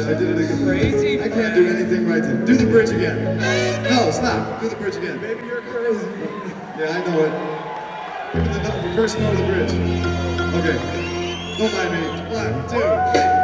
I did it again. Crazy. I can't do anything right then. Do the bridge again. No, stop. Do the bridge again. Maybe you're crazy. Yeah, I know it. Give me the first note of the bridge. Okay. Don't mind me. 1, 2, 3.